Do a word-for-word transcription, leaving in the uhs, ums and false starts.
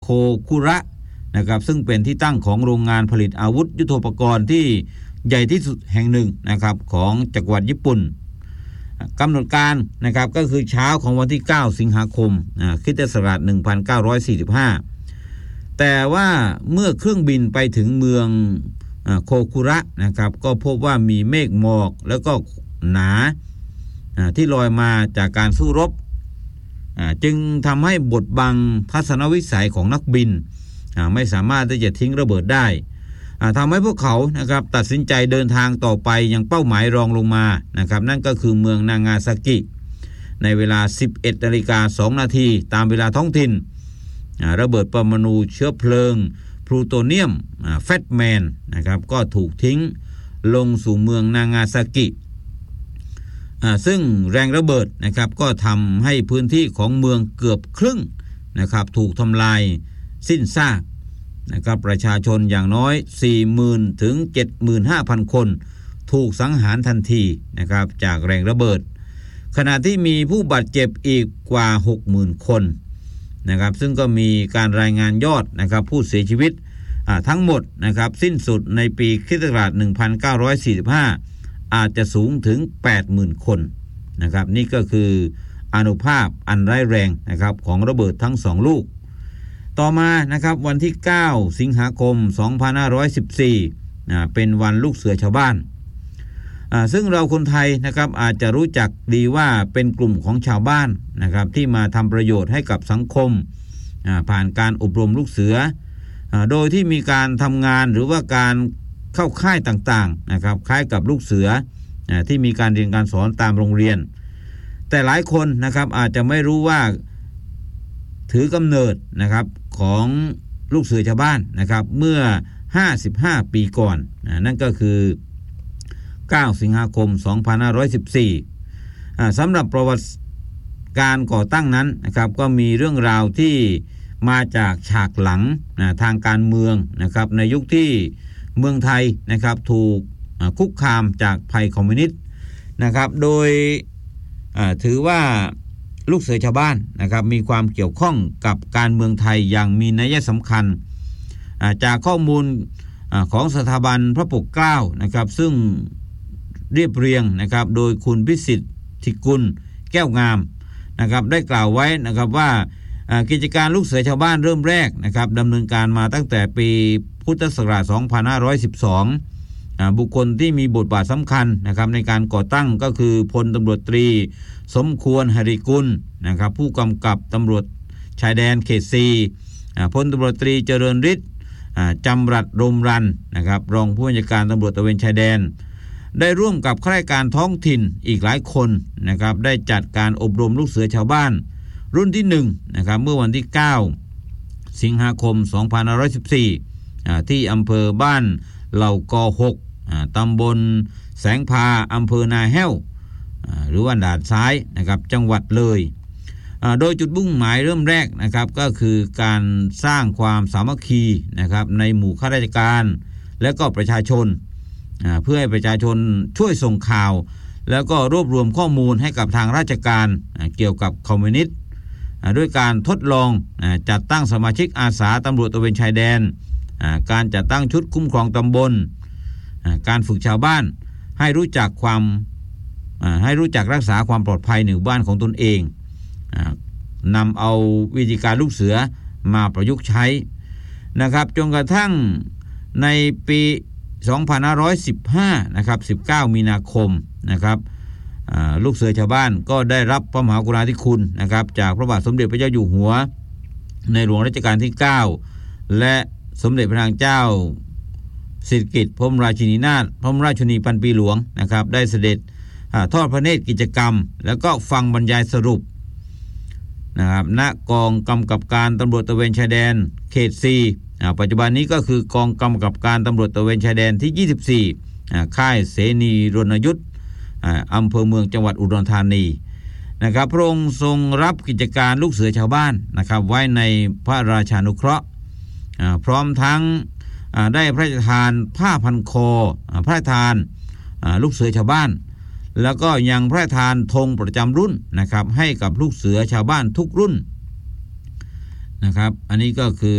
คุระนะครับซึ่งเป็นที่ตั้งของโรงงานผลิตอาวุธยุทโธปกรณ์ที่ใหญ่ที่สุดแห่งหนึ่งนะครับของจักรวรรดิญี่ปุ่นกำหนดการนะครับก็คือเช้าของวันที่เก้าสิงหาคมคริสตศักราชหนึ่งพันเก้าร้อยสี่สิบห้าแต่ว่าเมื่อเครื่องบินไปถึงเมืองโคคุระนะครับก็พบว่ามีเมฆหมอกแล้วก็หนาที่ลอยมาจากการสู้รบจึงทำให้บดบังทัศนวิสัยของนักบินไม่สามารถที่จะทิ้งระเบิดได้ทำให้พวกเขานะครับตัดสินใจเดินทางต่อไปยังเป้าหมายรองลงมานะครับนั่นก็คือเมืองนางาซากิในเวลา สิบเอ็ดนาฬิกาสองนาทีตามเวลาท้องถิ่นระเบิดปรมาณูเชื้อเพลิงพลูโตเนียมแฟตแมนนะครับก็ถูกทิ้งลงสู่เมืองนางาซากิซึ่งแรงระเบิดนะครับก็ทำให้พื้นที่ของเมืองเกือบครึ่งนะครับถูกทำลายสิ้นซากนะครับประชาชนอย่างน้อย สี่หมื่น ถึง เจ็ดหมื่นห้าพัน คนถูกสังหารทันทีนะครับจากแรงระเบิดขณะที่มีผู้บาดเจ็บอีกกว่า หกหมื่น คนนะครับซึ่งก็มีการรายงานยอดนะครับผู้เสียชีวิตทั้งหมดนะครับสิ้นสุดในปีคริสตศักราชหนึ่งพันเก้าร้อยสี่สิบห้าอาจจะสูงถึง แปดหมื่น คนนะครับนี่ก็คืออานุภาพอันร้ายแรงนะครับของระเบิดทั้งสองลูกต่อมานะครับวันที่เก้าสิงหาคมสองพันห้าร้อยสิบสี่อ่าเป็นวันลูกเสือชาวบ้านอ่าซึ่งเราคนไทยนะครับอาจจะรู้จักดีว่าเป็นกลุ่มของชาวบ้านนะครับที่มาทำประโยชน์ให้กับสังคมอ่าผ่านการอบรมลูกเสืออ่าโดยที่มีการทำงานหรือว่าการเข้าค่ายต่างๆนะครับคล้ายกับลูกเสืออ่าที่มีการเรียนการสอนตามโรงเรียนแต่หลายคนนะครับอาจจะไม่รู้ว่าถือกำเนิดนะครับของลูกเสือชาวบ้านนะครับเมื่อห้าสิบห้าปีก่อนอ่านั่นก็คือเก้าสิงหาคมสองพันห้าร้อยสิบสี่อ่าสำหรับประวัติการก่อตั้งนั้นนะครับก็มีเรื่องราวที่มาจากฉากหลังนะทางการเมืองนะครับในยุคที่เมืองไทยนะครับถูกคุกคามจากภัยคอมมิวนิสต์นะครับโดยถือว่าลูกเสือชาวบ้านนะครับมีความเกี่ยวข้องกับการเมืองไทยอย่างมีนัยสำคัญจากข้อมูลของสถาบันพระปกเกล้านะครับซึ่งเรียบเรียงนะครับโดยคุณพิสิทธิกุลแก้วงามนะครับได้กล่าวไว้นะครับว่ากิจการลูกเสือชาวบ้านเริ่มแรกนะครับดำเนินการมาตั้งแต่ปีพุทธศักราชสองพันห้าร้อยสิบสองบุคคลที่มีบทบาทสำคัญนะครับในการก่อตั้งก็คือพลตำรวจตรีสมควรหริกุลนะครับผู้กำกับตำรวจชายแดนเขตซีพลตำรวจตรีเจริญฤทธิ์จำรัดรมรันนะครับรองผู้บัญชาการตำรวจตระเวนชายแดนได้ร่วมกับข้าราชการท้องถิ่นอีกหลายคนนะครับได้จัดการอบรมลูกเสือชาวบ้านรุ่นที่หนึ่งนะครับเมื่อวันที่เก้าสิงหาคมสองพันห้าร้อยสิบสี่ที่อำเภอบ้านเหล่ากอหกตำบลแสงพาอำเภอนาแห้วหรือว่าด่านซ้ายนะครับจังหวัดเลยโดยจุดมุ่งหมายเริ่มแรกนะครับก็คือการสร้างความสามัคคีนะครับในหมู่ข้าราชการและก็ประชาชนเพื่อให้ประชาชนช่วยส่งข่าวแล้วก็รวบรวมข้อมูลให้กับทางราชการเกี่ยวกับคอมมิวนิสต์ด้วยการทดลองจัดตั้งสมาชิกอาสาตำรวจตระเวนชายแดนการจัดตั้งชุดคุ้มครองตำบลการฝึกชาวบ้านให้รู้จักความให้รู้จักรักษาความปลอดภัยในหมู่บ้านของตนเองนำเอาวิธีการลูกเสือมาประยุกต์ใช้นะครับจนกระทั่งในปีสองพันห้าร้อยสิบห้านะครับสิบเก้ามีนาคมนะครับลูกเสือชาวบ้านก็ได้รับพระมหากรุณาธิคุณนะครับจากพระบาทสมเด็จพระเจ้าอยู่หัวในหลวงรัชกาลที่เก้าและสมเด็จพระนางเจ้าสิริกิติ์พระบรมราชินีนาถพระบรมราชินีพันปีหลวงนะครับได้เสด็จทอดพระเนตรกิจกรรมแล้วก็ฟังบรรยายสรุปนะครับณกองกำกับการตำรวจตระเวนชายแดนเขตซีปัจจุบันนี้ก็คือกองกำกับการตำรวจตระเวนชายแดนที่ยี่สิบสี่ค่ายเสนีรณยุทธอำเภอเมืองจังหวัดอุดรธานีนะครับพระองค์ทรงรับกิจการลูกเสือชาวบ้านนะครับไว้ในพระราชานุเคราะห์พร้อมทั้งได้พระราชทานผ้าพันคอพระราชทานลูกเสือชาวบ้านแล้วก็ยังพระราชทานธงประจำรุ่นนะครับให้กับลูกเสือชาวบ้านทุกรุ่นนะครับอันนี้ก็คือ